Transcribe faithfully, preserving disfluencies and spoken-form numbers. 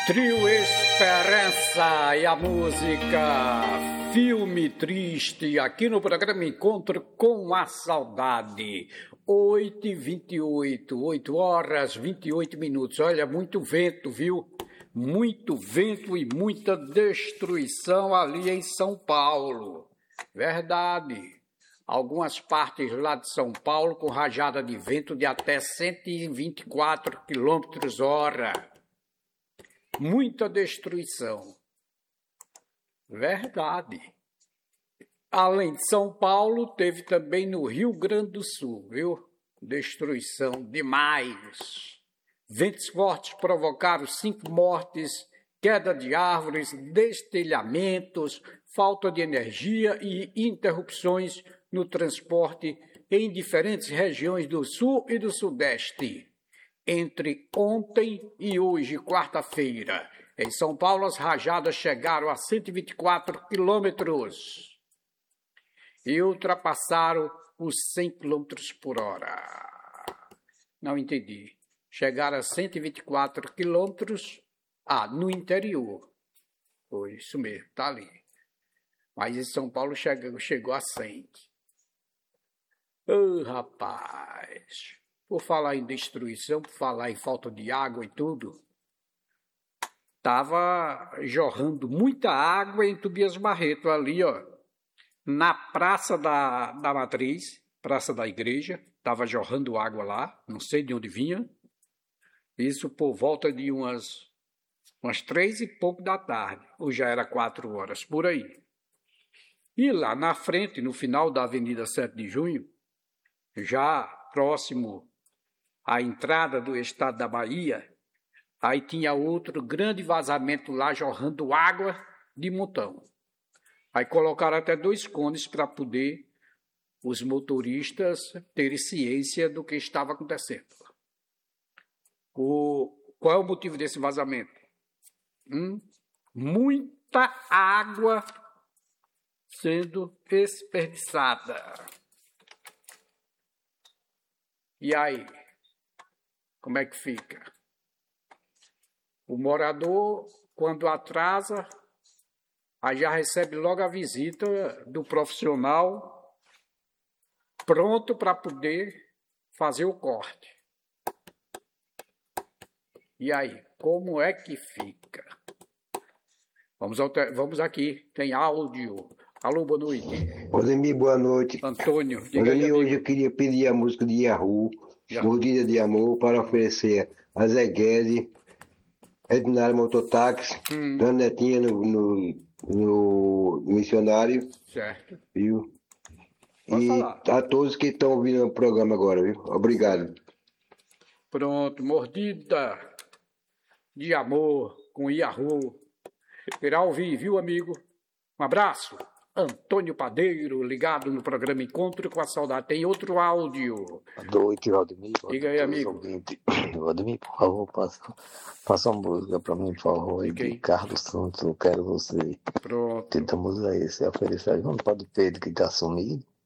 Trio Esperança e a música Filme Triste, aqui no programa Encontro com a Saudade. oito e vinte e oito, oito horas e vinte e oito minutos. Olha, muito vento, viu? Muito vento e muita destruição ali em São Paulo. Verdade. Algumas partes lá de São Paulo com rajada de vento de até cento e vinte e quatro quilômetros hora. Muita destruição. Verdade. Além de São Paulo, teve também no Rio Grande do Sul, viu? Destruição demais. Ventos fortes provocaram cinco mortes, queda de árvores, destelhamentos, falta de energia e interrupções no transporte em diferentes regiões do Sul e do Sudeste. Entre ontem e hoje, quarta-feira, em São Paulo, as rajadas chegaram a cento e vinte e quatro quilômetros e ultrapassaram os cem quilômetros por hora. Não entendi. Chegaram a cento e vinte e quatro quilômetros ah, no interior. Foi isso mesmo, tá ali. Mas em São Paulo chegou, chegou a cem. Ô, oh, rapaz... Por falar em destruição, por falar em falta de água e tudo, estava jorrando muita água em Tobias Barreto, ali, ó, na Praça da, da Matriz, Praça da Igreja, estava jorrando água lá, não sei de onde vinha, isso por volta de umas, umas três e pouco da tarde, ou já era quatro horas, por aí. E lá na frente, no final da Avenida sete de junho, já próximo à entrada do estado da Bahia, aí tinha outro grande vazamento lá, jorrando água de montão. Aí colocaram até dois cones para poder os motoristas terem ciência do que estava acontecendo. O, qual é o motivo desse vazamento? Hum? Muita água sendo desperdiçada. E aí? Como é que fica? O morador, quando atrasa, aí já recebe logo a visita do profissional pronto para poder fazer o corte. E aí, como é que fica? Vamos, ao te... Vamos aqui, tem áudio. Alô, boa noite. Odemir, boa noite. Antônio, diga Odemir, aí, hoje eu queria pedir a música de Yahoo, Mordida de Amor, para oferecer a Zé Guedes, Ednário Mototáxi, hum. Dona Netinha no, no, no missionário. Certo. Viu? Pode e falar. A todos que estão ouvindo o programa agora, viu? Obrigado. Pronto, Mordida de Amor com Yahoo. Irá ouvir, viu, amigo? Um abraço. Antônio Padeiro, ligado no programa Encontro com a Saudade. Tem outro áudio. Boa noite, Valdemir. Diga aí, amigo. Valdemir, por favor, passa, passa uma música para mim, por favor. Okay. De Carlos Santos, eu quero você. Pronto. Tenta música aí, se oferecer junto para o Pedro que está sumido.